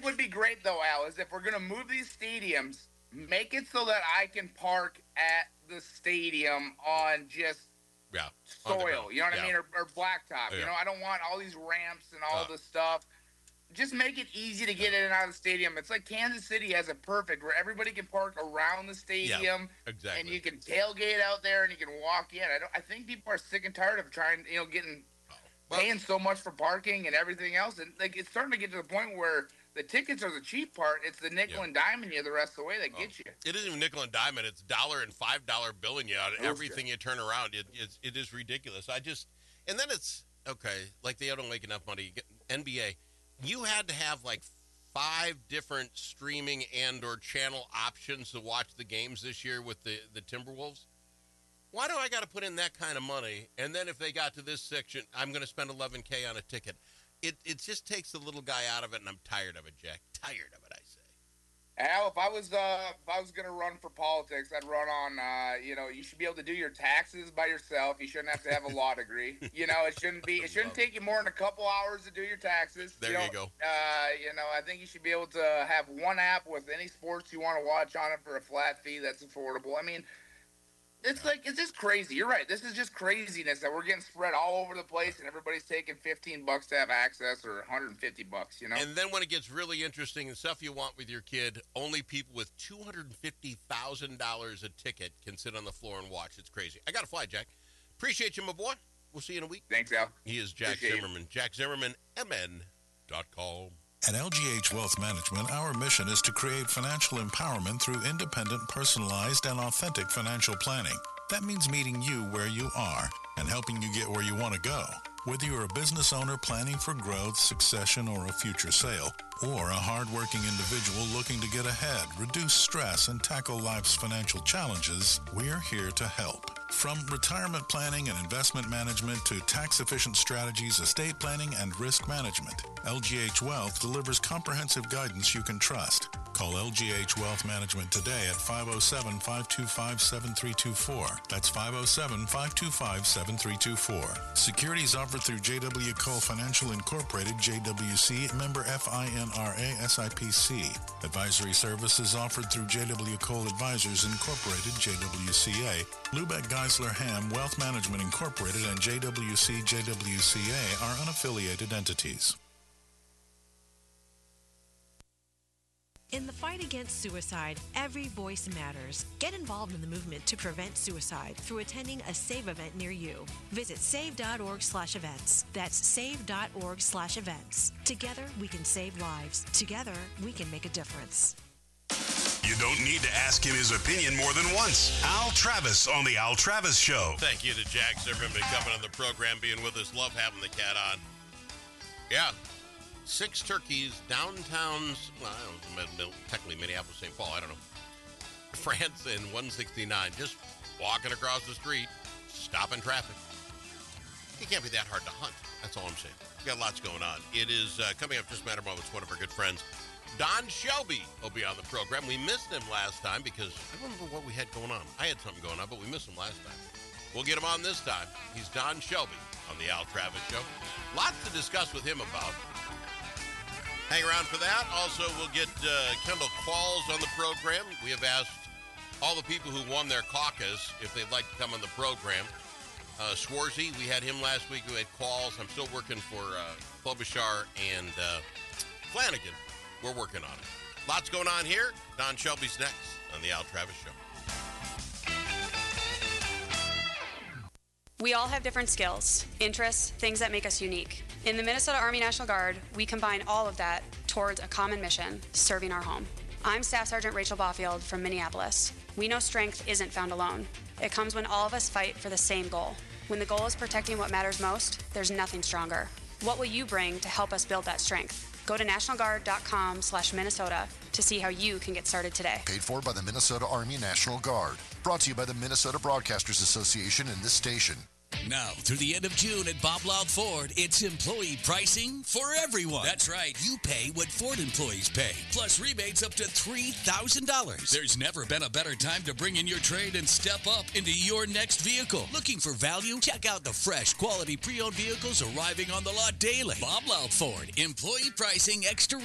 would be great, though, Al, is if we're going to move these stadiums, make it so that I can park at the stadium on just soil, you know what I mean, or blacktop. Yeah. You know, I don't want all these ramps and all this stuff. Just make it easy to get in and out of the stadium. It's like Kansas City has it perfect, where everybody can park around the stadium, exactly. and you can tailgate out there and you can walk in. I think people are sick and tired of trying, paying so much for parking and everything else, and like it's starting to get to the point where the tickets are the cheap part. It's the nickel and diming you the rest of the way that gets you. It isn't even nickel and dime it. It's $1 and $5 billing you on everything you turn around. It is ridiculous. And then it's okay. Like they don't make enough money. NBA, you had to have like 5 different streaming and/or channel options to watch the games this year with the Timberwolves. Why do I got to put in that kind of money? And then if they got to this section, I'm going to spend $11K on a ticket. It just takes the little guy out of it, and I'm tired of it, Jack. Tired of it, I say. Al, if I was going to run for politics, I'd run on, you should be able to do your taxes by yourself. You shouldn't have to have a law degree. It shouldn't take you more than a couple hours to do your taxes. There you go. I think you should be able to have one app with any sports you want to watch on it for a flat fee that's affordable. I mean, it's just crazy. You're right. This is just craziness that we're getting spread all over the place, and everybody's taking $15 to have access, or $150. And then when it gets really interesting and stuff you want with your kid, only people with $250,000 a ticket can sit on the floor and watch. It's crazy. I got to fly, Jack. Appreciate you, my boy. We'll see you in a week. Thanks, Al. He is Jack Zimmerman. JackZimmermanMN.com. At LGH Wealth Management, our mission is to create financial empowerment through independent, personalized, and authentic financial planning. That means meeting you where you are and helping you get where you want to go. Whether you're a business owner planning for growth, succession, or a future sale, or a hardworking individual looking to get ahead, reduce stress, and tackle life's financial challenges, we're here to help. From retirement planning and investment management to tax-efficient strategies, estate planning, and risk management, LGH Wealth delivers comprehensive guidance you can trust. Call LGH Wealth Management today at 507-525-7324. That's 507-525-7324. Securities offered through J.W. Cole Financial Incorporated, JWC, member FINRA SIPC. Advisory services offered through J.W. Cole Advisors Incorporated, JWCA. Lubeck Geisler Ham Wealth Management Incorporated and JWC JWCA are unaffiliated entities. In the fight against suicide, every voice matters. Get involved in the movement to prevent suicide through attending a SAVE event near you. Visit save.org/events. That's save.org/events. Together, we can save lives. Together, we can make a difference. You don't need to ask him his opinion more than once. Al Travis on The Al Travis Show. Thank you to Jack Zimmerman coming on the program, being with us. Love having the cat on. Yeah. 6 turkeys, downtown's, well, I don't know, technically Minneapolis, St. Paul, I don't know. France and 169, just walking across the street, stopping traffic. It can't be that hard to hunt. That's all I'm saying. We got lots going on. It is coming up just a matter of moments. One of our good friends, Don Shelby, will be on the program. We missed him last time because I don't remember what we had going on. I had something going on, but we missed him last time. We'll get him on this time. He's Don Shelby on the Al Travis Show. Lots to discuss with him about. Hang around for that. Also, we'll get Kendall Qualls on the program. We have asked all the people who won their caucus if they'd like to come on the program. Schwarzy, we had him last week. We had Qualls. I'm still working for Klobuchar and Flanagan. We're working on it. Lots going on here. Don Shelby's next on the Al Travis Show. We all have different skills, interests, things that make us unique. In the Minnesota Army National Guard, we combine all of that towards a common mission, serving our home. I'm Staff Sergeant Rachel Baufield from Minneapolis. We know strength isn't found alone. It comes when all of us fight for the same goal. When the goal is protecting what matters most, there's nothing stronger. What will you bring to help us build that strength? Go to nationalguard.com/Minnesota to see how you can get started today. Paid for by the Minnesota Army National Guard. Brought to you by the Minnesota Broadcasters Association and this station. Now, through the end of June at Bob Loud Ford, it's employee pricing for everyone. That's right. You pay what Ford employees pay, plus rebates up to $3,000. There's never been a better time to bring in your trade and step up into your next vehicle. Looking for value? Check out the fresh, quality pre-owned vehicles arriving on the lot daily. Bob Loud Ford, employee pricing, extra